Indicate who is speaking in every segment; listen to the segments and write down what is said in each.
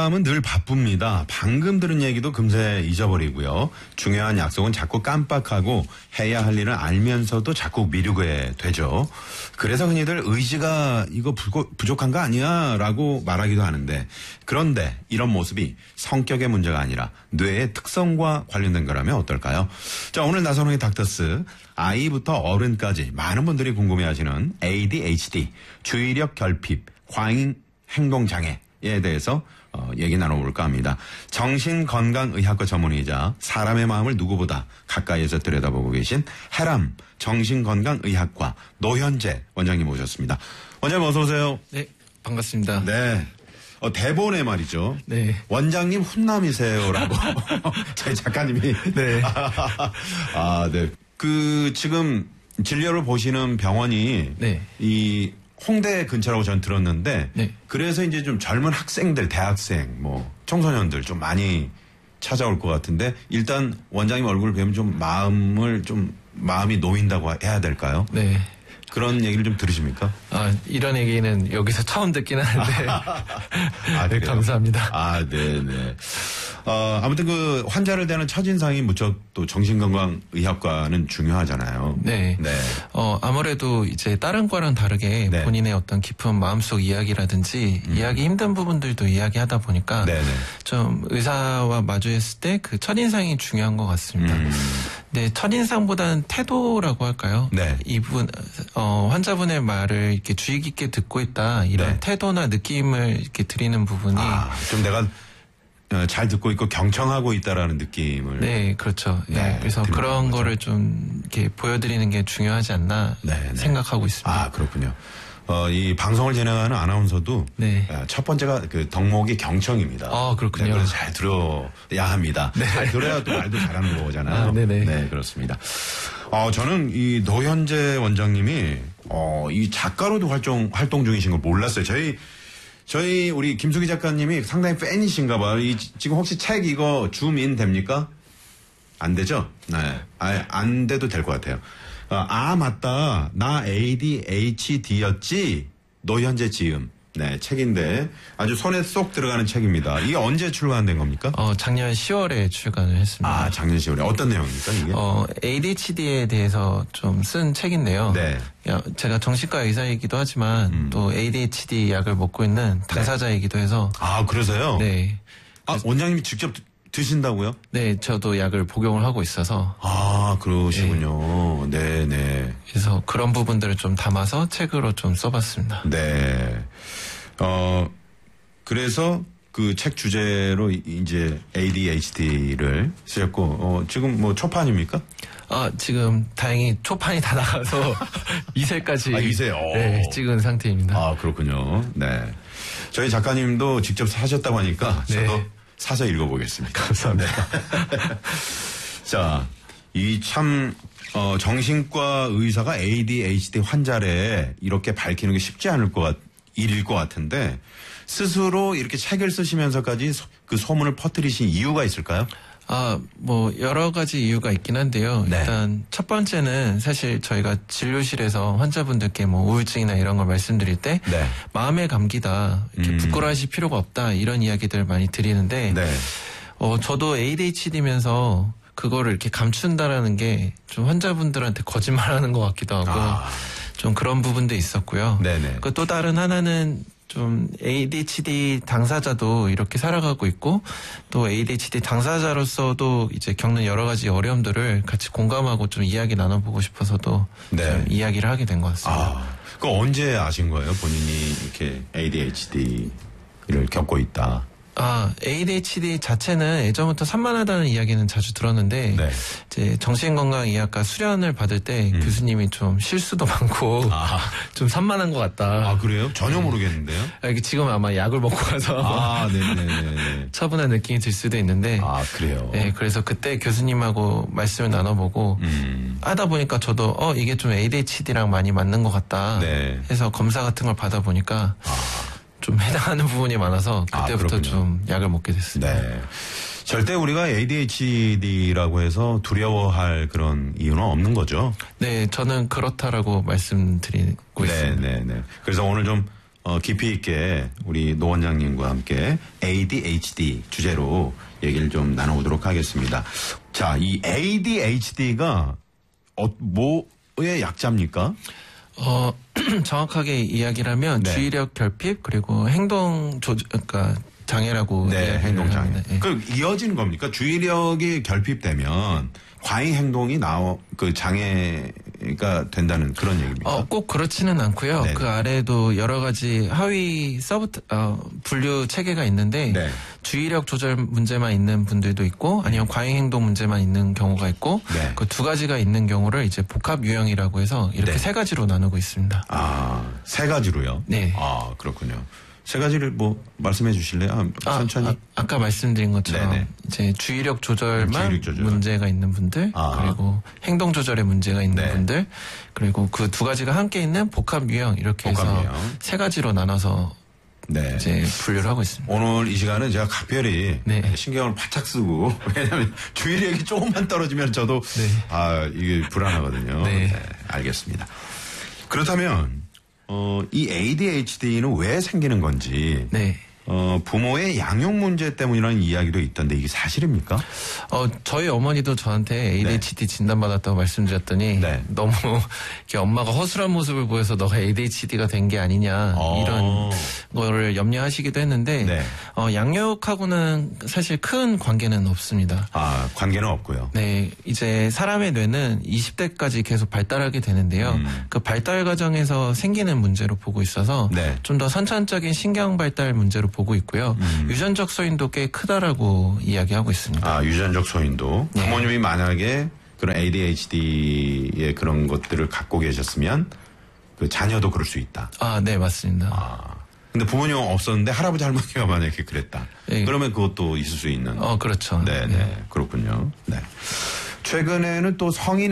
Speaker 1: 사람은 늘 바쁩니다. 방금 들은 얘기도 금세 잊어버리고요. 중요한 약속은 자꾸 깜빡하고 해야 할 일은 알면서도 자꾸 미루게 되죠. 그래서 흔히들 의지가 이거 부족한 거 아니야? 라고 말하기도 하는데, 그런데 이런 모습이 성격의 문제가 아니라 뇌의 특성과 관련된 거라면 어떨까요? 자, 오늘 나선홍의 닥터스, 아이부터 어른까지 많은 분들이 궁금해하시는 ADHD, 주의력 결핍, 과잉 행동장애에 대해서 얘기 나눠볼까 합니다. 정신건강의학과 전문의이자 사람의 마음을 누구보다 가까이에서 들여다보고 계신 해람 정신건강의학과 노현재 원장님 모셨습니다. 원장님 어서 오세요.
Speaker 2: 네, 반갑습니다.
Speaker 1: 네. 대본에 말이죠.
Speaker 2: 네.
Speaker 1: 원장님 훈남이세요라고 저희 작가님이.
Speaker 2: 네.
Speaker 1: 네. 지금 진료를 보시는 병원이
Speaker 2: 네.
Speaker 1: 이 홍대 근처라고 전 들었는데,
Speaker 2: 네.
Speaker 1: 그래서 이제 좀 젊은 학생들, 대학생, 청소년들 좀 많이 찾아올 것 같은데, 일단 원장님 얼굴을 뵈면 좀 마음이 놓인다고 해야 될까요?
Speaker 2: 네.
Speaker 1: 그런 얘기를 좀 들으십니까?
Speaker 2: 이런 얘기는 여기서 처음 듣긴 하는데. 네, 감사합니다.
Speaker 1: 네네. 아무튼 환자를 대하는 첫인상이 무척 또 정신건강의학과는 중요하잖아요.
Speaker 2: 네.
Speaker 1: 네.
Speaker 2: 아무래도 이제 다른 과랑 다르게
Speaker 1: 네.
Speaker 2: 본인의 어떤 깊은 마음속 이야기라든지 이야기 힘든 부분들도 이야기하다 보니까
Speaker 1: 네네.
Speaker 2: 좀 의사와 마주했을 때 그 첫인상이 중요한 것 같습니다. 네, 첫인상보다는 태도라고 할까요?
Speaker 1: 네.
Speaker 2: 이분, 환자분의 말을 이렇게 주의 깊게 듣고 있다. 이런
Speaker 1: 네.
Speaker 2: 태도나 느낌을 이렇게 드리는 부분이.
Speaker 1: 좀 내가 잘 듣고 있고 경청하고 있다라는 느낌을.
Speaker 2: 네, 그렇죠.
Speaker 1: 네,
Speaker 2: 그래서 그런 거를 좀 이렇게 보여드리는 게 중요하지 않나 생각하고 있습니다.
Speaker 1: 그렇군요. 이 방송을 진행하는 아나운서도
Speaker 2: 네.
Speaker 1: 첫 번째가 덕목이 경청입니다.
Speaker 2: 그렇군요.
Speaker 1: 네, 그래서 잘 들어야 합니다.
Speaker 2: 네.
Speaker 1: 잘 들어야 또 말도 잘하는 거잖아요.
Speaker 2: 네네.
Speaker 1: 네, 그렇습니다. 저는 이 노현재 원장님이 이 작가로도 활동 중이신 걸 몰랐어요. 저희 우리 김수기 작가님이 상당히 팬이신가 봐요. 지금 혹시 책 이거 줌인 됩니까? 안 되죠? 네. 안 돼도 될 것 같아요. 맞다. 나 ADHD였지? 노현재 지음. 네, 책인데 아주 손에 쏙 들어가는 책입니다. 이게 언제 출간된 겁니까?
Speaker 2: 작년 10월에 출간을 했습니다.
Speaker 1: 작년 10월에. 어떤 내용입니까, 이게?
Speaker 2: ADHD에 대해서 좀 쓴 책인데요.
Speaker 1: 네.
Speaker 2: 제가 정신과 의사이기도 하지만 또 ADHD 약을 먹고 있는 당사자이기도 해서.
Speaker 1: 그러세요?
Speaker 2: 네.
Speaker 1: 원장님이 직접 드신다고요?
Speaker 2: 네, 저도 약을 복용을 하고 있어서.
Speaker 1: 그러시군요. 네.
Speaker 2: 그래서 그런 부분들을 좀 담아서 책으로 좀 써봤습니다.
Speaker 1: 네. 그래서 그 책 주제로 이제 ADHD를 쓰셨고, 지금 초판입니까?
Speaker 2: 지금 다행히 초판이 다 나가서 2세까지.
Speaker 1: 2세?
Speaker 2: 네, 찍은 상태입니다.
Speaker 1: 그렇군요. 네. 저희 작가님도 직접 사셨다고 하니까 저도
Speaker 2: 네.
Speaker 1: 사서 읽어보겠습니다.
Speaker 2: 감사합니다.
Speaker 1: 자, 정신과 의사가 ADHD 환자래 이렇게 밝히는 게 쉽지 않을 일일 것 같은데, 스스로 이렇게 책을 쓰시면서까지 그 소문을 퍼뜨리신 이유가 있을까요?
Speaker 2: 여러 가지 이유가 있긴 한데요.
Speaker 1: 네.
Speaker 2: 일단 첫 번째는 사실 저희가 진료실에서 환자분들께 우울증이나 이런 걸 말씀드릴 때
Speaker 1: 네.
Speaker 2: 마음의 감기다, 이렇게 부끄러워하실 필요가 없다, 이런 이야기들을 많이 드리는데
Speaker 1: 네.
Speaker 2: 저도 ADHD면서 그거를 이렇게 감춘다라는 게 좀 환자분들한테 거짓말하는 것 같기도 하고 좀 그런 부분도 있었고요.
Speaker 1: 네네.
Speaker 2: 또 다른 하나는 좀 ADHD 당사자도 이렇게 살아가고 있고, 또 ADHD 당사자로서도 이제 겪는 여러 가지 어려움들을 같이 공감하고 좀 이야기 나눠보고 싶어서도 좀 이야기를 하게 된 것 같습니다.
Speaker 1: 그거 언제 아신 거예요? 본인이 이렇게 ADHD를 겪고 있다.
Speaker 2: ADHD 자체는 예전부터 산만하다는 이야기는 자주 들었는데,
Speaker 1: 네.
Speaker 2: 이제 정신건강의학과 수련을 받을 때 교수님이 좀 실수도 많고, 좀 산만한 것 같다.
Speaker 1: 그래요? 전혀 모르겠는데요?
Speaker 2: 지금 아마 약을 먹고 가서.
Speaker 1: 네네네.
Speaker 2: 차분한 느낌이 들 수도 있는데.
Speaker 1: 그래요?
Speaker 2: 네, 그래서 그때 교수님하고 말씀을 나눠보고, 하다 보니까 저도, 이게 좀 ADHD랑 많이 맞는 것 같다.
Speaker 1: 네.
Speaker 2: 해서 검사 같은 걸 받아보니까, 좀 해당하는 부분이 많아서 그때부터 좀 약을 먹게 됐습니다.
Speaker 1: 네. 절대 우리가 ADHD라고 해서 두려워할 그런 이유는 없는 거죠?
Speaker 2: 네, 저는 그렇다라고 말씀드리고 있습니다.
Speaker 1: 네. 그래서 오늘 좀 깊이 있게 우리 노 원장님과 함께 ADHD 주제로 얘기를 좀 나눠보도록 하겠습니다. 자, 이 ADHD가 뭐의 약자입니까?
Speaker 2: 정확하게 이야기를 하면
Speaker 1: 네.
Speaker 2: 주의력 결핍 그리고 행동 그러니까 장애라고
Speaker 1: 네, 행동장애.
Speaker 2: 예.
Speaker 1: 그 이어지는 겁니까? 주의력이 결핍되면 과잉 행동이 장애가 된다는 그런 얘기입니까?
Speaker 2: 꼭 그렇지는 않고요.
Speaker 1: 네.
Speaker 2: 그 아래에도 여러 가지 하위 분류 체계가 있는데
Speaker 1: 네.
Speaker 2: 주의력 조절 문제만 있는 분들도 있고 아니면 과잉 행동 문제만 있는 경우가 있고
Speaker 1: 네.
Speaker 2: 그 두 가지가 있는 경우를 이제 복합 유형이라고 해서 이렇게
Speaker 1: 네.
Speaker 2: 세 가지로 나누고 있습니다.
Speaker 1: 아, 세 가지로요?
Speaker 2: 네.
Speaker 1: 아, 그렇군요. 세 가지를 말씀해 주실래요? 천천히.
Speaker 2: 아까 말씀드린 것처럼
Speaker 1: 네네.
Speaker 2: 이제 주의력 조절만
Speaker 1: 주의력 조절.
Speaker 2: 문제가 있는 분들 그리고 행동 조절에 문제가 있는
Speaker 1: 네.
Speaker 2: 분들 그리고 그 두 가지가 함께 있는 복합 유형 이렇게
Speaker 1: 복합
Speaker 2: 해서
Speaker 1: 유형.
Speaker 2: 세 가지로 나눠서
Speaker 1: 네.
Speaker 2: 이제 분류를 하고 있습니다.
Speaker 1: 오늘 이 시간은 제가 각별히
Speaker 2: 네.
Speaker 1: 신경을 바짝 쓰고 왜냐하면 주의력이 조금만 떨어지면 저도
Speaker 2: 네.
Speaker 1: 이게 불안하거든요.
Speaker 2: 네.
Speaker 1: 네, 알겠습니다. 그렇다면 이 ADHD는 왜 생기는 건지
Speaker 2: 네.
Speaker 1: 부모의 양육 문제 때문이라는 이야기도 있던데 이게 사실입니까?
Speaker 2: 저희 어머니도 저한테 ADHD 진단받았다고 말씀드렸더니
Speaker 1: 네.
Speaker 2: 너무 이렇게 엄마가 허술한 모습을 보여서 너가 ADHD가 된 게 아니냐 이런 거를 염려하시기도 했는데
Speaker 1: 네.
Speaker 2: 양육하고는 사실 큰 관계는 없습니다.
Speaker 1: 아, 관계는 없고요.
Speaker 2: 네, 이제 사람의 뇌는 20대까지 계속 발달하게 되는데요. 그 발달 과정에서 생기는 문제로 보고 있어서
Speaker 1: 네.
Speaker 2: 좀 더 선천적인 신경 발달 문제로 보고 있고요. 유전적 소인도 꽤 크다라고 이야기하고 있습니다.
Speaker 1: 아, 유전적 소인도.
Speaker 2: 네.
Speaker 1: 부모님이 만약에 그런 ADHD의 그런 것들을 갖고 계셨으면 그 자녀도 그럴 수 있다.
Speaker 2: 네, 맞습니다.
Speaker 1: 아. 근데 부모님은 없었는데 할아버지 할머니가 만약에 그랬다.
Speaker 2: 네.
Speaker 1: 그러면 그것도 있을 수 있는.
Speaker 2: 그렇죠.
Speaker 1: 네, 네. 그렇군요. 네. 최근에는 또 성인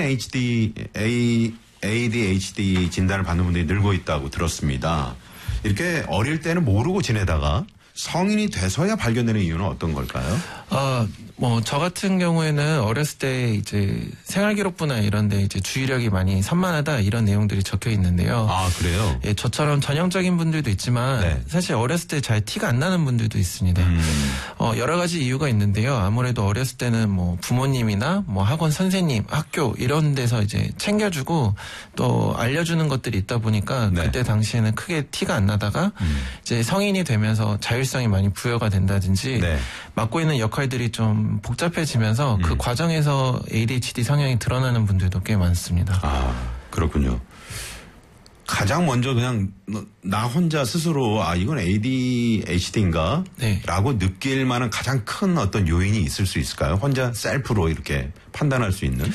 Speaker 1: ADHD 진단을 받는 분들이 늘고 있다고 들었습니다. 이렇게 어릴 때는 모르고 지내다가 성인이 돼서야 발견되는 이유는 어떤 걸까요?
Speaker 2: 저 같은 경우에는 어렸을 때 이제 생활기록부나 이런 데 이제 주의력이 많이 산만하다 이런 내용들이 적혀 있는데요.
Speaker 1: 아, 그래요?
Speaker 2: 예, 저처럼 전형적인 분들도 있지만
Speaker 1: 네.
Speaker 2: 사실 어렸을 때 잘 티가 안 나는 분들도 있습니다. 여러 가지 이유가 있는데요. 아무래도 어렸을 때는 뭐 부모님이나 뭐 학원 선생님, 학교 이런 데서 이제 챙겨주고 또 알려주는 것들이 있다 보니까
Speaker 1: 네.
Speaker 2: 그때 당시에는 크게 티가 안 나다가 이제 성인이 되면서 자율성이 많이 부여가 된다든지
Speaker 1: 네.
Speaker 2: 맡고 있는 역할들이 좀 복잡해지면서 그 과정에서 ADHD 성향이 드러나는 분들도 꽤 많습니다.
Speaker 1: 아, 그렇군요. 가장 먼저 그냥 나 혼자 스스로 이건 ADHD인가?
Speaker 2: 네.
Speaker 1: 라고 느낄 만한 가장 큰 어떤 요인이 있을 수 있을까요? 혼자 셀프로 이렇게 판단할 수 있는?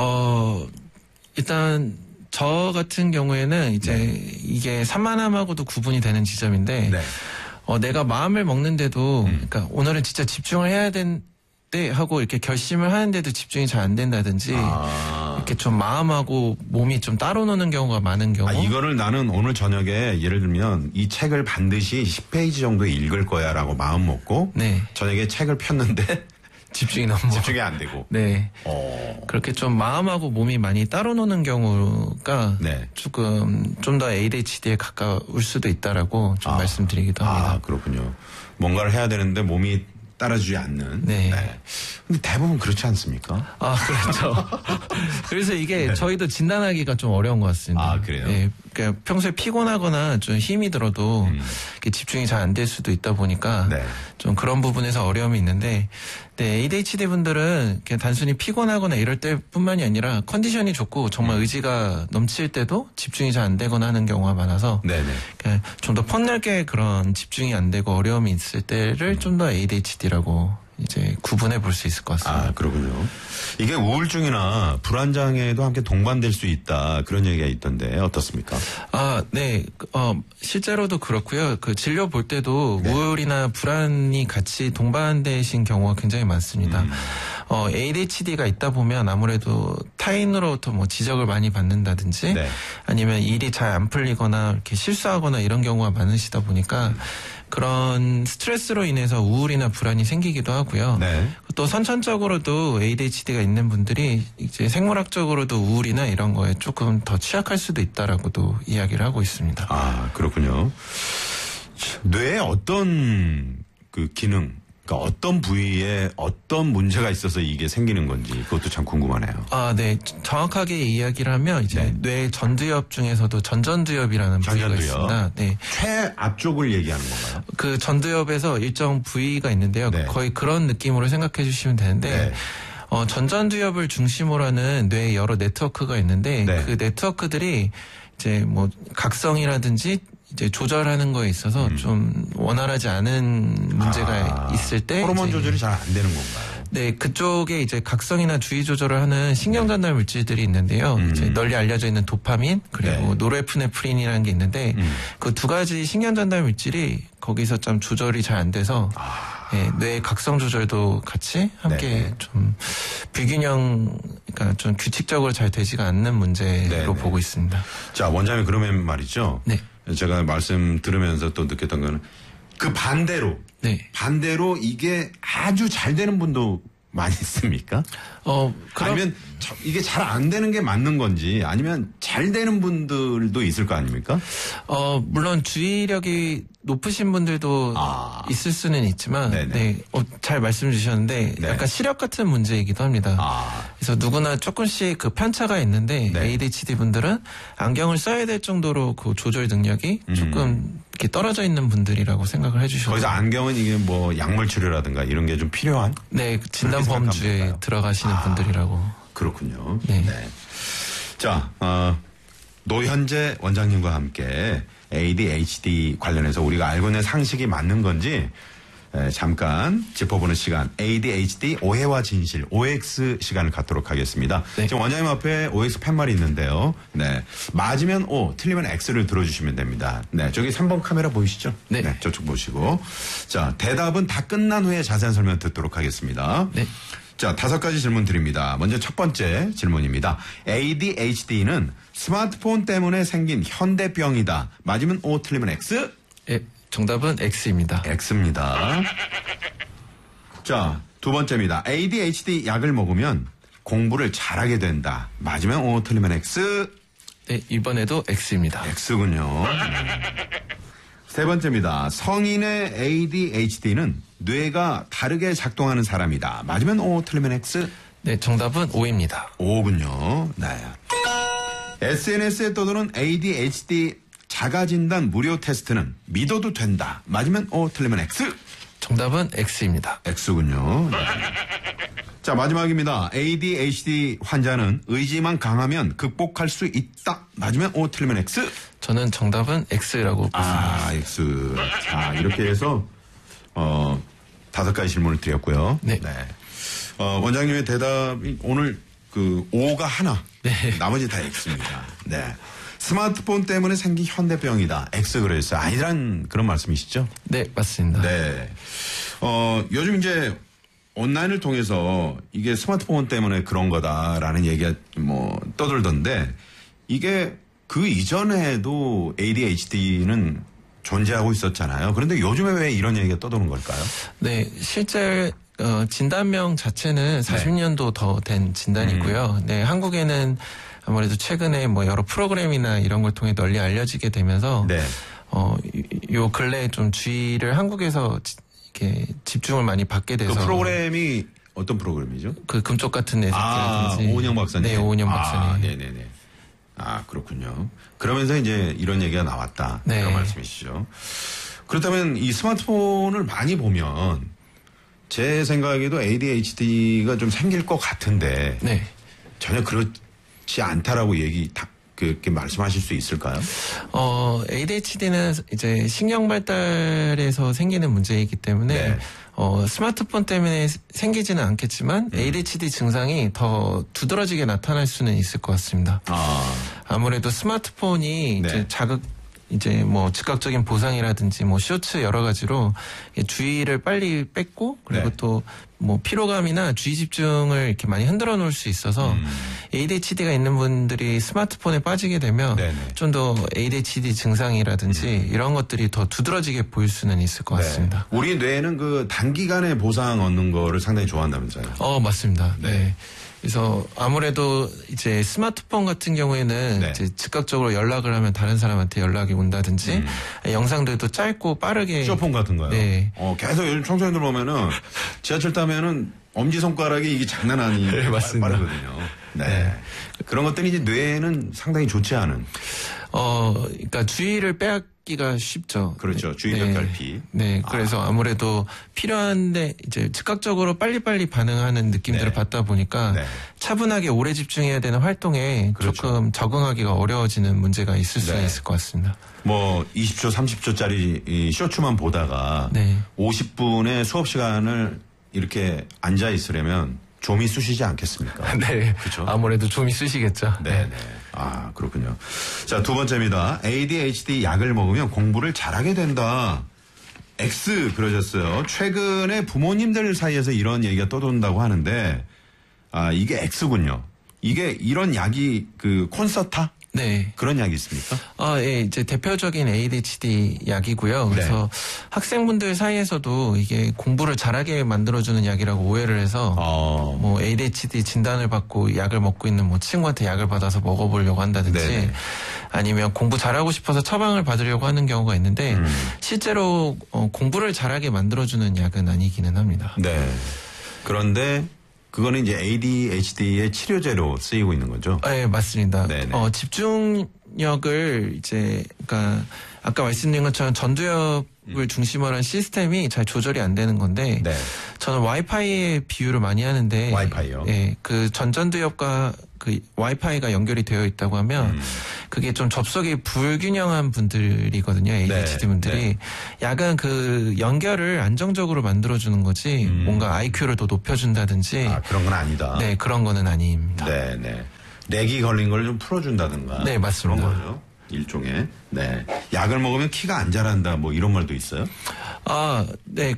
Speaker 2: 일단 저 같은 경우에는 이제 이게 산만함하고도 구분이 되는 지점인데
Speaker 1: 네.
Speaker 2: 내가 마음을 먹는데도 그러니까 오늘은 진짜 집중을 해야 된대 하고 이렇게 결심을 하는데도 집중이 잘 안 된다든지 이렇게 좀 마음하고 몸이 좀 따로 노는 경우가 많은 경우.
Speaker 1: 이거를 나는 오늘 저녁에 예를 들면 이 책을 반드시 10페이지 정도 읽을 거야라고 마음 먹고
Speaker 2: 네.
Speaker 1: 저녁에 책을 폈는데
Speaker 2: 집중이 너무
Speaker 1: 집중이 안 되고.
Speaker 2: 네. 그렇게 좀 마음하고 몸이 많이 따로 노는 경우가
Speaker 1: 네.
Speaker 2: 조금 좀 더 ADHD에 가까울 수도 있다라고 좀 말씀드리기도 합니다.
Speaker 1: 그렇군요. 뭔가를 해야 되는데 몸이 따라주지 않는.
Speaker 2: 네.
Speaker 1: 근데 대부분 그렇지 않습니까?
Speaker 2: 그렇죠. 그래서 이게 저희도 진단하기가 좀 어려운 것 같습니다.
Speaker 1: 아, 그래요?
Speaker 2: 예, 그러니까 평소에 피곤하거나 좀 힘이 들어도 이렇게 집중이 잘 안 될 수도 있다 보니까
Speaker 1: 네.
Speaker 2: 좀 그런 부분에서 어려움이 있는데, 네, ADHD 분들은 그냥 단순히 피곤하거나 이럴 때뿐만이 아니라 컨디션이 좋고 정말 의지가 넘칠 때도 집중이 잘 안 되거나 하는 경우가 많아서
Speaker 1: 네네.
Speaker 2: 좀 더 폭넓게 그런 집중이 안 되고 어려움이 있을 때를 좀 더 ADHD라고 이제 구분해 볼 수 있을 것 같습니다.
Speaker 1: 그렇군요. 이게 우울증이나 불안장애도 함께 동반될 수 있다. 그런 얘기가 있던데 어떻습니까?
Speaker 2: 네. 실제로도 그렇고요. 그 진료 볼 때도
Speaker 1: 네.
Speaker 2: 우울이나 불안이 같이 동반되신 경우가 굉장히 많습니다. ADHD가 있다 보면 아무래도 타인으로부터 뭐 지적을 많이 받는다든지
Speaker 1: 네.
Speaker 2: 아니면 일이 잘 안 풀리거나 이렇게 실수하거나 이런 경우가 많으시다 보니까 그런 스트레스로 인해서 우울이나 불안이 생기기도 하고요.
Speaker 1: 네.
Speaker 2: 또 선천적으로도 ADHD가 있는 분들이 이제 생물학적으로도 우울이나 이런 거에 조금 더 취약할 수도 있다라고도 이야기를 하고 있습니다.
Speaker 1: 아, 그렇군요. 뇌에 어떤 그 기능, 그러니까 어떤 부위에 어떤 문제가 있어서 이게 생기는 건지 그것도 참 궁금하네요.
Speaker 2: 아, 네. 정확하게 이야기를 하면 이제 뇌 전두엽 중에서도 전전두엽이라는 부위가
Speaker 1: 전전두엽.
Speaker 2: 있습니다. 네.
Speaker 1: 최앞쪽을 얘기하는 건가요?
Speaker 2: 그 전두엽에서 일정 부위가 있는데요.
Speaker 1: 네.
Speaker 2: 거의 그런 느낌으로 생각해 주시면 되는데
Speaker 1: 네.
Speaker 2: 전전두엽을 중심으로 하는 뇌의 여러 네트워크가 있는데
Speaker 1: 네.
Speaker 2: 그 네트워크들이 이제 뭐 각성이라든지 이제 조절하는 거에 있어서 좀 원활하지 않은 문제가 있을 때
Speaker 1: 호르몬
Speaker 2: 이제
Speaker 1: 조절이 잘 안 되는 건가요?
Speaker 2: 네, 그쪽에 이제 각성이나 주의 조절을 하는 신경 전달 물질들이 있는데요. 이제 널리 알려져 있는 도파민 그리고
Speaker 1: 네.
Speaker 2: 노르에프네프린이라는 게 있는데 그 두 가지 신경 전달 물질이 거기서 좀 조절이 잘 안 돼서 예, 뇌 각성 조절도 같이 함께
Speaker 1: 네.
Speaker 2: 좀 불균형, 그러니까 좀 규칙적으로 잘 되지가 않는 문제로
Speaker 1: 네, 네.
Speaker 2: 보고 있습니다.
Speaker 1: 자, 원장님 그러면 말이죠.
Speaker 2: 네.
Speaker 1: 제가 말씀 들으면서 또 느꼈던 거는 그
Speaker 2: 네.
Speaker 1: 반대로 이게 아주 잘 되는 분도 많이 있습니까? 아니면 이게 잘 안 되는 게 맞는 건지 아니면 잘 되는 분들도 있을 거 아닙니까?
Speaker 2: 물론 주의력이 높으신 분들도 있을 수는 있지만,
Speaker 1: 네네.
Speaker 2: 네, 잘 말씀 주셨는데,
Speaker 1: 네.
Speaker 2: 약간 시력 같은 문제이기도 합니다. 그래서 누구나 조금씩 그 편차가 있는데,
Speaker 1: 네.
Speaker 2: ADHD 분들은 안경을 써야 될 정도로 그 조절 능력이 조금 이렇게 떨어져 있는 분들이라고 생각을 해주셔도.
Speaker 1: 거기서 안경은 이게 뭐 약물 치료라든가 이런 게 좀 필요한?
Speaker 2: 네, 그 진단
Speaker 1: 그렇게
Speaker 2: 범주에
Speaker 1: 생각합니까?
Speaker 2: 들어가시는 분들이라고.
Speaker 1: 그렇군요.
Speaker 2: 네.
Speaker 1: 자, 노현재 원장님과 함께 ADHD 관련해서 우리가 알고 있는 상식이 맞는 건지 잠깐 짚어보는 시간, ADHD 오해와 진실, OX 시간을 갖도록 하겠습니다.
Speaker 2: 네.
Speaker 1: 지금 원장님 앞에 OX 팻말이 있는데요. 네. 맞으면 O, 틀리면 X를 들어주시면 됩니다. 네. 저기 3번 카메라 보이시죠?
Speaker 2: 네.
Speaker 1: 저쪽 보시고. 자, 대답은 다 끝난 후에 자세한 설명 듣도록 하겠습니다.
Speaker 2: 네.
Speaker 1: 자, 5가지 질문 드립니다. 먼저 첫 번째 질문입니다. ADHD는 스마트폰 때문에 생긴 현대병이다. 맞으면 O, 틀리면 X?
Speaker 2: 예, 정답은 X입니다.
Speaker 1: X입니다. 자, 두 번째입니다. ADHD 약을 먹으면 공부를 잘하게 된다. 맞으면 O, 틀리면 X?
Speaker 2: 네, 이번에도 X입니다.
Speaker 1: X군요. 세 번째입니다. 성인의 ADHD는 뇌가 다르게 작동하는 사람이다. 맞으면 O, 틀리면 X?
Speaker 2: 네, 정답은 O입니다.
Speaker 1: O군요. 네. SNS에 떠도는 ADHD 자가진단 무료 테스트는 믿어도 된다. 맞으면 O, 틀리면 X?
Speaker 2: 정답은 X입니다.
Speaker 1: X군요. 네. 자, 마지막입니다. ADHD 환자는 의지만 강하면 극복할 수 있다. 맞으면 O, 틀리면 X?
Speaker 2: 저는 정답은 X라고 보습니다.
Speaker 1: X. 자, 이렇게 해서 5가지 질문을 드렸고요.
Speaker 2: 네.
Speaker 1: 원장님의 대답이 오늘 그 O가 하나.
Speaker 2: 네.
Speaker 1: 나머지 다 X입니다. 네. 스마트폰 때문에 생긴 현대병이다. X 그랬어요. 아니란 그런 말씀이시죠?
Speaker 2: 네, 맞습니다.
Speaker 1: 네. 요즘 이제 온라인을 통해서 이게 스마트폰 때문에 그런 거다라는 얘기가 뭐 떠들던데 이게 그 이전에도 ADHD는 존재하고 있었잖아요. 그런데 요즘에 왜 이런 얘기가 떠도는 걸까요?
Speaker 2: 네, 실제 진단명 자체는 40년도 더 된 진단이고요. 네, 한국에는 아무래도 최근에 뭐 여러 프로그램이나 이런 걸 통해 널리 알려지게 되면서
Speaker 1: 네.
Speaker 2: 요 근래에 좀 주의를 한국에서 이렇게 집중을 많이 받게 돼서
Speaker 1: 그 프로그램이 어떤 프로그램이죠?
Speaker 2: 그 금쪽 같은 애새끼라든지
Speaker 1: 오은영 박사님.
Speaker 2: 네, 오은영 박사님.
Speaker 1: 네네네. 아, 그렇군요. 그러면서 이제 이런 얘기가 나왔다.
Speaker 2: 네.
Speaker 1: 그런 말씀이시죠. 그렇다면 이 스마트폰을 많이 보면 제 생각에도 ADHD가 좀 생길 것 같은데
Speaker 2: 네.
Speaker 1: 전혀 그렇지 않다라고 그렇게 말씀하실 수 있을까요?
Speaker 2: ADHD는 이제 신경 발달에서 생기는 문제이기 때문에
Speaker 1: 네.
Speaker 2: 스마트폰 때문에 생기지는 않겠지만 ADHD 증상이 더 두드러지게 나타날 수는 있을 것 같습니다. 아무래도 스마트폰이
Speaker 1: 네.
Speaker 2: 이제 뭐 즉각적인 보상이라든지 뭐 쇼츠 여러 가지로 주의를 빨리 뺏고 그리고
Speaker 1: 네.
Speaker 2: 또 뭐 피로감이나 주의 집중을 이렇게 많이 흔들어 놓을 수 있어서 ADHD가 있는 분들이 스마트폰에 빠지게 되면 좀 더 ADHD 증상이라든지 이런 것들이 더 두드러지게 보일 수는 있을 것 같습니다.
Speaker 1: 우리 뇌는 그 단기간에 보상 얻는 거를 상당히 좋아한다면서요?
Speaker 2: 맞습니다. 네. 그래서 아무래도 이제 스마트폰 같은 경우에는 이제 즉각적으로 연락을 하면 다른 사람한테 연락이 온다든지 영상들도 짧고 빠르게
Speaker 1: 쇼폰 같은 거요.
Speaker 2: 네.
Speaker 1: 계속 요즘 청소년들 보면은 지하철 타면은 엄지손가락이 이게 장난 아니에요.
Speaker 2: 네, 맞습니다.
Speaker 1: 빠르거든요. 네. 그런 것들이 이제 뇌에는 상당히 좋지 않은.
Speaker 2: 그러니까 주의를 빼앗기가 쉽죠.
Speaker 1: 그렇죠. 주의력 결핍.
Speaker 2: 네. 그래서 아무래도 필요한데 이제 즉각적으로 빨리빨리 반응하는 느낌들을 받다 보니까 차분하게 오래 집중해야 되는 활동에 조금 적응하기가 어려워지는 문제가 있을 수 있을 것 같습니다.
Speaker 1: 뭐 20초, 30초짜리 이 쇼츠만 보다가 50분의 수업 시간을 이렇게 앉아 있으려면 좀이 쑤시지 않겠습니까?
Speaker 2: 네.
Speaker 1: 그렇죠.
Speaker 2: 아무래도 좀이 쑤시겠죠.
Speaker 1: 네. 아, 그렇군요. 자, 두 번째입니다. ADHD 약을 먹으면 공부를 잘하게 된다. X 그러셨어요. 최근에 부모님들 사이에서 이런 얘기가 떠돈다고 하는데, 이게 X군요. 이게 이런 약이 그 콘서타?
Speaker 2: 네.
Speaker 1: 그런 약이 있습니까?
Speaker 2: 예, 이제 대표적인 ADHD 약이고요. 그래서 학생분들 사이에서도 이게 공부를 잘하게 만들어주는 약이라고 오해를 해서 뭐 ADHD 진단을 받고 약을 먹고 있는 뭐 친구한테 약을 받아서 먹어보려고 한다든지 아니면 공부 잘하고 싶어서 처방을 받으려고 하는 경우가 있는데 실제로 공부를 잘하게 만들어주는 약은 아니기는 합니다.
Speaker 1: 네. 그런데 그거는 이제 ADHD의 치료제로 쓰이고 있는 거죠?
Speaker 2: 네, 맞습니다.
Speaker 1: 네네.
Speaker 2: 집중력을 이제, 그러니까 아까 말씀드린 것처럼 전두엽을 중심으로 한 시스템이 잘 조절이 안 되는 건데 저는 와이파이에 비유를 많이 하는데
Speaker 1: 와이파이요?
Speaker 2: 네, 그 전두엽과 그 와이파이가 연결이 되어 있다고 하면 그게 좀 접속이 불균형한 분들이거든요. ADHD 분들이. 약은 그 연결을 안정적으로 만들어주는 거지 뭔가 IQ를 더 높여준다든지.
Speaker 1: 그런 건 아니다.
Speaker 2: 네, 그런 거는 아닙니다.
Speaker 1: 네. 렉이 걸린 걸 좀 풀어준다든가.
Speaker 2: 네, 맞습니다.
Speaker 1: 그런 거죠. 일종의. 네. 약을 먹으면 키가 안 자란다 뭐 이런 말도 있어요?
Speaker 2: 네.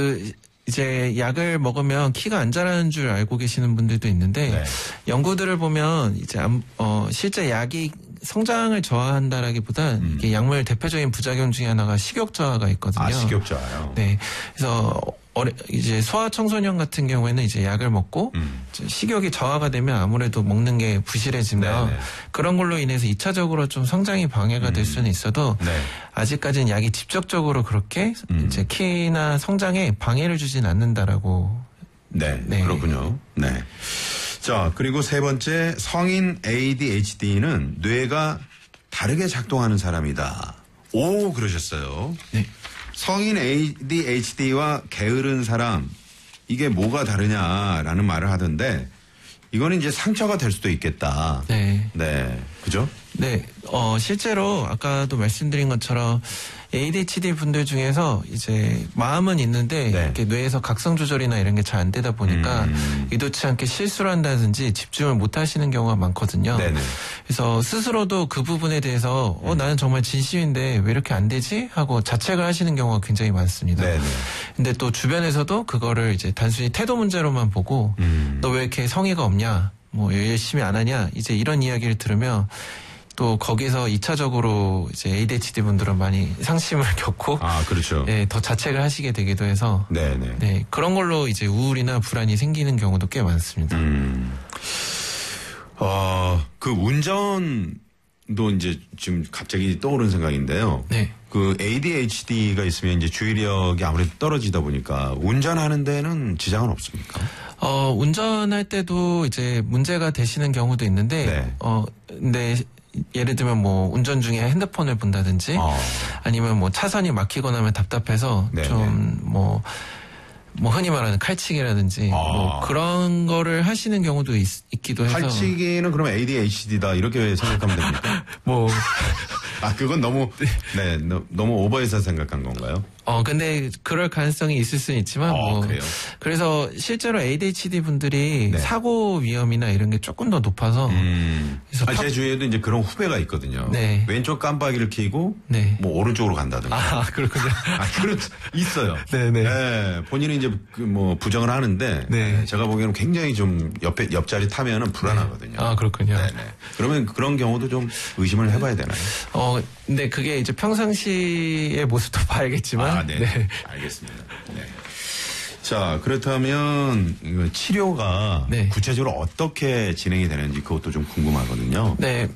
Speaker 2: 이제 약을 먹으면 키가 안 자라는 줄 알고 계시는 분들도 있는데 연구들을 보면 이제 실제 약이 성장을 저하한다라기보단 이게 약물 대표적인 부작용 중에 하나가 식욕 저하가 있거든요.
Speaker 1: 식욕 저하요.
Speaker 2: 네. 그래서 이제 소아 청소년 같은 경우에는 이제 약을 먹고 식욕이 저하가 되면 아무래도 먹는 게 부실해지면 그런 걸로 인해서 2차적으로 좀 성장이 방해가 될 수는 있어도 아직까지는 약이 직접적으로 그렇게 이제 키나 성장에 방해를 주진 않는다라고.
Speaker 1: 네. 그렇군요. 네. 자, 그리고 세 번째, 성인 ADHD는 뇌가 다르게 작동하는 사람이다. 오, 그러셨어요.
Speaker 2: 네.
Speaker 1: 성인 ADHD와 게으른 사람, 이게 뭐가 다르냐라는 말을 하던데, 이거는 이제 상처가 될 수도 있겠다.
Speaker 2: 네.
Speaker 1: 그죠?
Speaker 2: 네. 실제로 아까도 말씀드린 것처럼 ADHD 분들 중에서 이제 마음은 있는데 이렇게 뇌에서 각성 조절이나 이런 게 잘 안 되다 보니까 의도치 않게 실수를 한다든지 집중을 못 하시는 경우가 많거든요. 그래서 스스로도 그 부분에 대해서 나는 정말 진심인데 왜 이렇게 안 되지? 하고 자책을 하시는 경우가 굉장히 많습니다. 근데 또 주변에서도 그거를 이제 단순히 태도 문제로만 보고 너 왜 이렇게 성의가 없냐? 뭐 열심히 안 하냐? 이제 이런 이야기를 들으면 또 거기서 2차적으로 이제 ADHD 분들은 많이 상심을 겪고
Speaker 1: 그렇죠.
Speaker 2: 네, 더 자책을 하시게 되기도 해서 네, 그런 걸로 이제 우울이나 불안이 생기는 경우도 꽤 많습니다.
Speaker 1: 그 운전도 이제 지금 갑자기 떠오른 생각인데요. 그 ADHD가 있으면 이제 주의력이 아무래도 떨어지다 보니까 운전하는 데는 지장은 없습니까?
Speaker 2: 운전할 때도 이제 문제가 되시는 경우도 있는데 근데 예를 들면 뭐 운전 중에 핸드폰을 본다든지 아니면 뭐 차선이 막히거나 하면 답답해서 좀 뭐 흔히 말하는 칼치기라든지 뭐 그런 거를 하시는 경우도 있기도 해서.
Speaker 1: 칼치기는 그러면 ADHD다 이렇게 생각하면 됩니까?
Speaker 2: 뭐
Speaker 1: 그건 너무 너무 오버해서 생각한 건가요?
Speaker 2: 근데 그럴 가능성이 있을 수는 있지만
Speaker 1: 그래요?
Speaker 2: 그래서 실제로 ADHD 분들이
Speaker 1: 네.
Speaker 2: 사고 위험이나 이런 게 조금 더 높아서 그래서
Speaker 1: 제 주위에도 이제 그런 후배가 있거든요.
Speaker 2: 네.
Speaker 1: 왼쪽 깜빡이를 켜고
Speaker 2: 네.
Speaker 1: 뭐 오른쪽으로 간다든가.
Speaker 2: 그렇군요.
Speaker 1: 있어요.
Speaker 2: 네네.
Speaker 1: 네, 본인이 이제 뭐 부정을 하는데
Speaker 2: 네.
Speaker 1: 제가 보기에는 굉장히 좀 옆자리 타면은 불안하거든요.
Speaker 2: 그렇군요.
Speaker 1: 네네. 그러면 그런 경우도 좀 의심을 해봐야 되나요?
Speaker 2: 근데 그게 이제 평상시의 모습도 봐야겠지만.
Speaker 1: 네. 알겠습니다. 네. 자, 그렇다면 이거 치료가
Speaker 2: 네.
Speaker 1: 구체적으로 어떻게 진행이 되는지 그것도 좀 궁금하거든요.
Speaker 2: 네,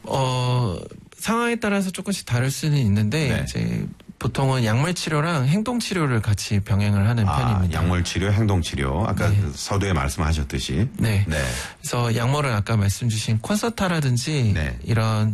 Speaker 2: 상황에 따라서 조금씩 다를 수는 있는데
Speaker 1: 네.
Speaker 2: 이제 보통은 약물 치료랑 행동 치료를 같이 병행을 하는 편입니다.
Speaker 1: 약물 치료, 행동 치료. 아까
Speaker 2: 네.
Speaker 1: 서두에 말씀하셨듯이.
Speaker 2: 네.
Speaker 1: 네.
Speaker 2: 그래서 약물은 아까 말씀 주신 콘서타라든지
Speaker 1: 네.
Speaker 2: 이런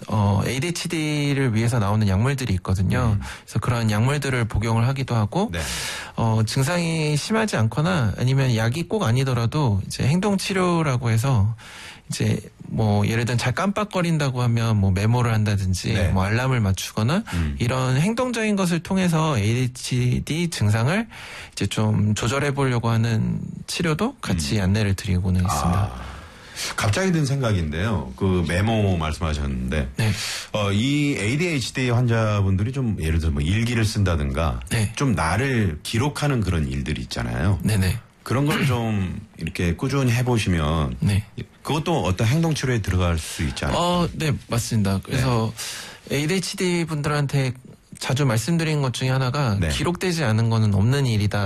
Speaker 2: ADHD를 위해서 나오는 약물들이 있거든요. 그래서 그런 약물들을 복용을 하기도 하고
Speaker 1: 네.
Speaker 2: 증상이 심하지 않거나 아니면 약이 꼭 아니더라도 이제 행동 치료라고 해서 이제 뭐 예를 들면 잘 깜빡거린다고 하면 뭐 메모를 한다든지
Speaker 1: 네.
Speaker 2: 뭐 알람을 맞추거나 이런 행동적인 것을 통해서 ADHD 증상을 이제 좀 조절해 보려고 하는 치료도 같이 안내를 드리고는 있습니다.
Speaker 1: 갑자기 든 생각인데요. 그 메모 말씀하셨는데,
Speaker 2: 네.
Speaker 1: 이 ADHD 환자분들이 좀 예를 들어 뭐 일기를 쓴다든가,
Speaker 2: 네.
Speaker 1: 좀 나를 기록하는 그런 일들이 있잖아요.
Speaker 2: 네네.
Speaker 1: 그런 걸 좀 이렇게 꾸준히 해보시면,
Speaker 2: 네.
Speaker 1: 그것도 어떤 행동 치료에 들어갈 수 있지 않을까요?
Speaker 2: 네, 맞습니다. 그래서 ADHD 분들한테 자주 말씀드린 것 중에 하나가
Speaker 1: 네.
Speaker 2: 기록되지 않은 거는 없는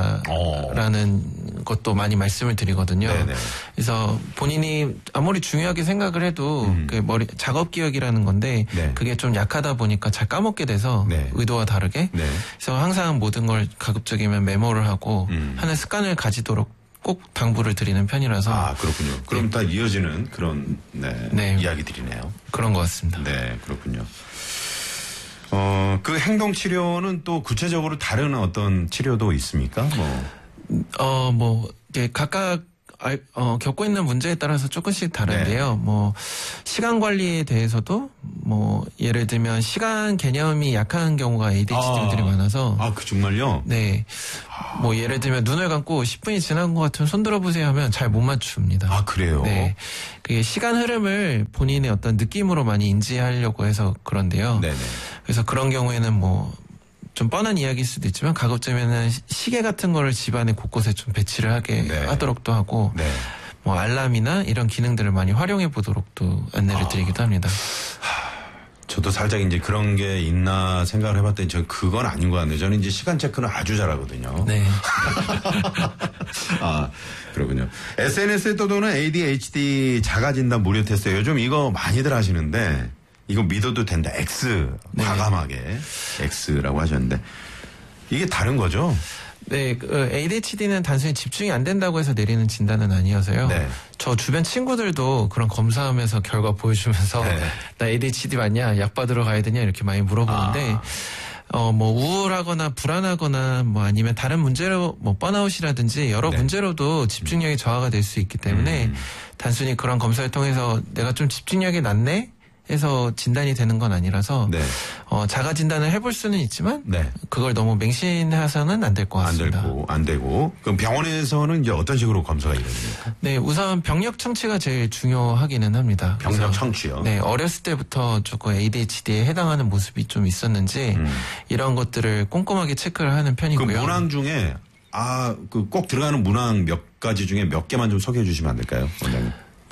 Speaker 2: 일이다라는 것도 많이 말씀을 드리거든요.
Speaker 1: 네네.
Speaker 2: 그래서 본인이 아무리 중요하게 생각을 해도 그 작업 기억이라는 건데
Speaker 1: 네.
Speaker 2: 그게 좀 약하다 보니까 잘 까먹게 돼서
Speaker 1: 네.
Speaker 2: 의도와 다르게
Speaker 1: 네.
Speaker 2: 그래서 항상 모든 걸 가급적이면 메모를 하고 하는 습관을 가지도록 꼭 당부를 드리는 편이라서
Speaker 1: 그렇군요. 그럼 다 이어지는 그런,
Speaker 2: 네.
Speaker 1: 이야기들이네요.
Speaker 2: 그런 것 같습니다.
Speaker 1: 네, 그렇군요. 그 행동 치료는 또 구체적으로 다른 어떤 치료도 있습니까?
Speaker 2: 이게 각각 겪고 있는 문제에 따라서 조금씩 다른데요.
Speaker 1: 네.
Speaker 2: 뭐 시간 관리에 대해서도 뭐 예를 들면 시간 개념이 약한 경우가 ADHD들이 많아서
Speaker 1: 그 정말요?
Speaker 2: 네. 뭐 예를 들면 눈을 감고 10분이 지난 것 같으면 손 들어보세요 하면 잘 못 맞춥니다.
Speaker 1: 그래요?
Speaker 2: 네. 그게 시간 흐름을 본인의 어떤 느낌으로 많이 인지하려고 해서 그런데요.
Speaker 1: 네네.
Speaker 2: 그래서 그런 경우에는 뭐 좀 뻔한 이야기일 수도 있지만 가급적이면은 시계 같은 거를 집안에 곳곳에 좀 배치를 하게
Speaker 1: 네.
Speaker 2: 하도록도 하고
Speaker 1: 네.
Speaker 2: 뭐 알람이나 이런 기능들을 많이 활용해 보도록도 안내를 드리기도 합니다.
Speaker 1: 저도 살짝 이제 그런 게 있나 생각을 해봤더니 저 그건 아닌 것 같네요. 저는 이제 시간 체크는 아주 잘하거든요.
Speaker 2: 네.
Speaker 1: 그렇군요. SNS에 떠도는 ADHD 자가진단 무료 테스트 요즘 이거 많이들 하시는데 이거 믿어도 된다. X 과감하게 X라고 하셨는데 이게 다른 거죠?
Speaker 2: 네, ADHD는 단순히 집중이 안 된다고 해서 내리는 진단은 아니어서요.
Speaker 1: 네.
Speaker 2: 저 주변 친구들도 그런 검사하면서 결과 보여주면서
Speaker 1: 네.
Speaker 2: 나 ADHD 맞냐? 약 받으러 가야 되냐? 이렇게 많이 물어보는데 뭐 우울하거나 불안하거나 뭐 아니면 다른 문제로 뭐 번아웃이라든지 여러
Speaker 1: 네.
Speaker 2: 문제로도 집중력이 저하가 될 수 있기 때문에 단순히 그런 검사를 통해서 내가 좀 집중력이 낮네? 해서 진단이 되는 건 아니라서
Speaker 1: 네.
Speaker 2: 자가 진단을 해볼 수는 있지만
Speaker 1: 네.
Speaker 2: 그걸 너무 맹신해서는 안 될 것 같습니다.
Speaker 1: 안 되고. 그럼 병원에서는 이제 어떤 식으로 검사가 이루어집니까?
Speaker 2: 네, 우선 병력 청취가 제일 중요하기는 합니다.
Speaker 1: 병력
Speaker 2: 그래서
Speaker 1: 청취요?
Speaker 2: 네, 어렸을 때부터 조금 ADHD에 해당하는 모습이 좀 있었는지 이런 것들을 꼼꼼하게 체크를 하는
Speaker 1: 그
Speaker 2: 편이고요.
Speaker 1: 문항 중에 그 꼭 들어가는 문항 몇 가지 중에 몇 개만 좀 소개해 주시면 안 될까요, 원장님?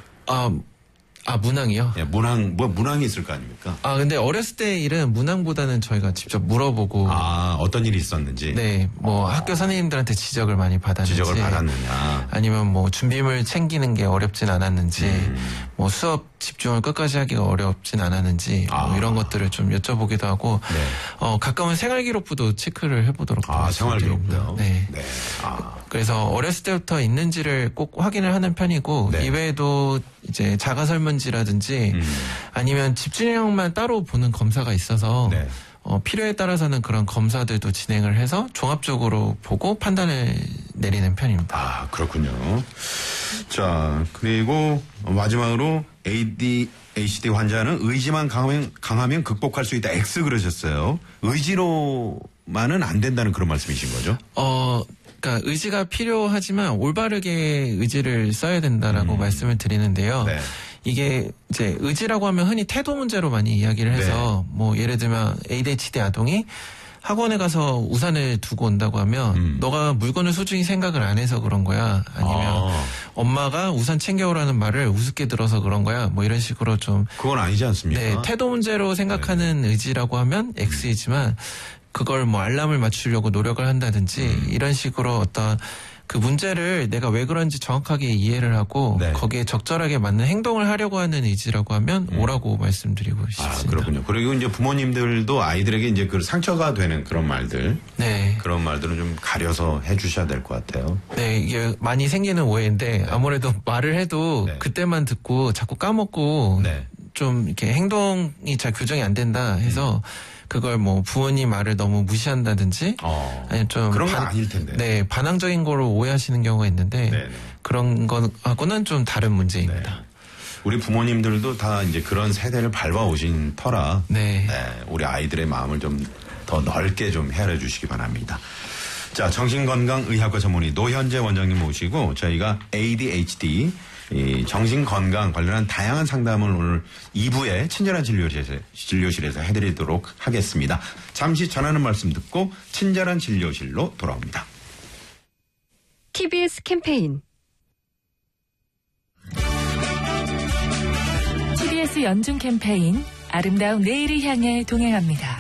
Speaker 2: 문항이요?
Speaker 1: 예, 문항이 있을 거 아닙니까?
Speaker 2: 근데 어렸을 때 일은 문항보다는 저희가 직접 물어보고
Speaker 1: 어떤 일이 있었는지.
Speaker 2: 네, 뭐 학교 선생님들한테 지적을 많이 받았는지
Speaker 1: 지적을 받았느냐.
Speaker 2: 아니면 뭐 준비물 챙기는 게 어렵진 않았는지 뭐 수업 집중을 끝까지 하기가 어렵진 않았는지 뭐 이런 것들을 좀 여쭤보기도 하고
Speaker 1: 네.
Speaker 2: 가끔은 생활기록부도 체크를 해보도록
Speaker 1: 생활기록부요?
Speaker 2: 네.
Speaker 1: 네.
Speaker 2: 그래서 어렸을 때부터 있는지를 꼭 확인을 하는 편이고
Speaker 1: 네.
Speaker 2: 이외에도 이제 자가설문지라든지 아니면 집중력만 따로 보는 검사가 있어서
Speaker 1: 네.
Speaker 2: 필요에 따라서는 그런 검사들도 진행을 해서 종합적으로 보고 판단을 내리는 편입니다.
Speaker 1: 그렇군요. 자, 그리고 마지막으로 ADHD 환자는 의지만 강하면 극복할 수 있다. X 그러셨어요. 의지로 가지고만은 안 된다는 그런 말씀이신 거죠?
Speaker 2: 그러니까 의지가 필요하지만 올바르게 의지를 써야 된다라고 말씀을 드리는데요.
Speaker 1: 네.
Speaker 2: 이게 이제 의지라고 하면 흔히 태도 문제로 많이 이야기를 해서 뭐 예를 들면 ADHD 아동이 학원에 가서 우산을 두고 온다고 하면 너가 물건을 소중히 생각을 안 해서 그런 거야. 아니면 엄마가 우산 챙겨오라는 말을 우습게 들어서 그런 거야. 뭐 이런 식으로 좀.
Speaker 1: 그건 아니지 않습니까?
Speaker 2: 네, 태도 문제로 생각하는 의지라고 하면 X이지만 그걸 뭐 알람을 맞추려고 노력을 한다든지 이런 식으로 어떤 그 문제를 내가 왜 그런지 정확하게 이해를 하고
Speaker 1: 네.
Speaker 2: 거기에 적절하게 맞는 행동을 하려고 하는 의지라고 하면 오라고 말씀드리고 싶습니다.
Speaker 1: 아, 그렇군요. 그리고 이제 부모님들도 아이들에게 이제 그 상처가 되는 그런 말들.
Speaker 2: 네.
Speaker 1: 그런 말들은 좀 가려서 해 주셔야 될 것 같아요.
Speaker 2: 네, 이게 많이 생기는 오해인데 아무래도 말을 해도
Speaker 1: 네.
Speaker 2: 그때만 듣고 자꾸 까먹고
Speaker 1: 네.
Speaker 2: 좀 이렇게 행동이 잘 교정이 안 된다 해서 그걸 뭐 부모님 말을 너무 무시한다든지 아니면 좀
Speaker 1: 그런 건 아닐 텐데.
Speaker 2: 네, 반항적인 거로 오해하시는 경우가 있는데
Speaker 1: 네네.
Speaker 2: 그런 거하고는 좀 다른 문제입니다.
Speaker 1: 네. 우리 부모님들도 다 이제 그런 세대를 밟아오신 터라
Speaker 2: 네.
Speaker 1: 우리 아이들의 마음을 좀 더 넓게 좀 헤아려 주시기 바랍니다. 자, 정신건강의학과 전문의 노현재 원장님 모시고 저희가 ADHD 이 정신건강 관련한 다양한 상담을 오늘 2부에 친절한 진료실에서 해드리도록 하겠습니다. 잠시 전하는 말씀 듣고 친절한 진료실로 돌아옵니다.
Speaker 3: TBS 캠페인
Speaker 4: TBS 연중 캠페인 아름다운 내일을 향해 동행합니다.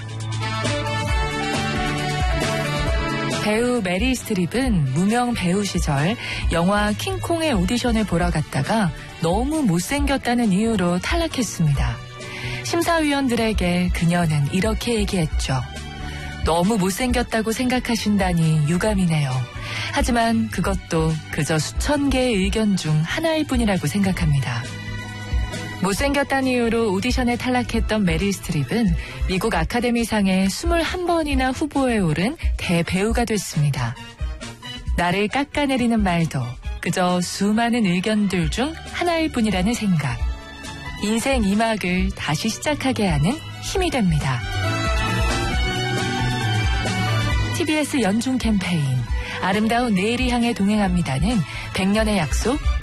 Speaker 4: 배우 메릴 스트립은 무명 배우 시절 영화 킹콩의 오디션을 보러 갔다가 너무 못생겼다는 이유로 탈락했습니다. 심사위원들에게 그녀는 이렇게 얘기했죠. 너무 못생겼다고 생각하신다니 유감이네요. 하지만 그것도 그저 수천 개의 의견 중 하나일 뿐이라고 생각합니다. 못생겼다는 이유로 오디션에 탈락했던 메릴 스트립은 미국 아카데미상에 21번이나 후보에 오른 대배우가 됐습니다. 나를 깎아내리는 말도 그저 수많은 의견들 중 하나일 뿐이라는 생각. 인생 2막을 다시 시작하게 하는 힘이 됩니다. TBS 연중 캠페인 아름다운 내일을 향해 동행합니다는 100년의 약속